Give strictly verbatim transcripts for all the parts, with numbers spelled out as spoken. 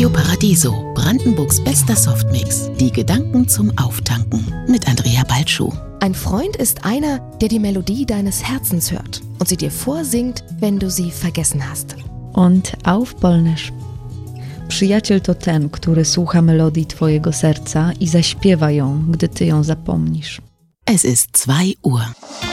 Radio Paradiso, Brandenburgs bester Softmix. Die Gedanken zum Auftanken mit Andrea Balschuh. Ein Freund ist einer, der die Melodie deines Herzens hört und sie dir vorsingt, wenn du sie vergessen hast. Und auf Polnisch. Przyjaciel to ten, który słucha melodii twojego serca i zaśpiewa ją, gdy ty ją zapomnisz. Es ist zwei Uhr.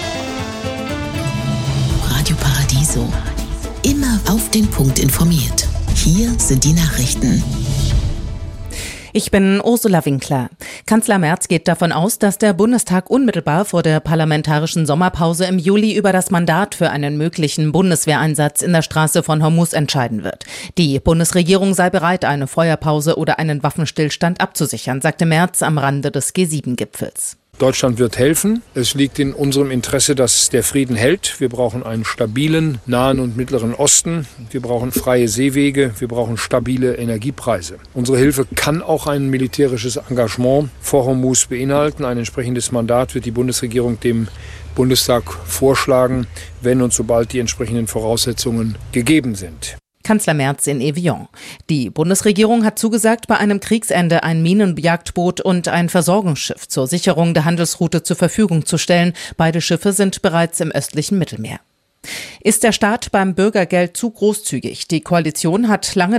Radio Paradiso. Immer auf den Punkt informiert. Hier sind die Nachrichten. Ich bin Ursula Winkler. Kanzler Merz geht davon aus, dass der Bundestag unmittelbar vor der parlamentarischen Sommerpause im Juli über das Mandat für einen möglichen Bundeswehreinsatz in der Straße von Hormuz entscheiden wird. Die Bundesregierung sei bereit, eine Feuerpause oder einen Waffenstillstand abzusichern, sagte Merz am Rande des G sieben Gipfels. Deutschland wird helfen. Es liegt in unserem Interesse, dass der Frieden hält. Wir brauchen einen stabilen Nahen und Mittleren Osten. Wir brauchen freie Seewege. Wir brauchen stabile Energiepreise. Unsere Hilfe kann auch ein militärisches Engagement vor Hormuz beinhalten. Ein entsprechendes Mandat wird die Bundesregierung dem Bundestag vorschlagen, wenn und sobald die entsprechenden Voraussetzungen gegeben sind. Kanzler Merz in Evian. Die Bundesregierung hat zugesagt, bei einem Kriegsende ein Minenjagdboot und ein Versorgungsschiff zur Sicherung der Handelsroute zur Verfügung zu stellen. Beide Schiffe sind bereits im östlichen Mittelmeer. Ist der Staat beim Bürgergeld zu großzügig? Die Koalition hat lange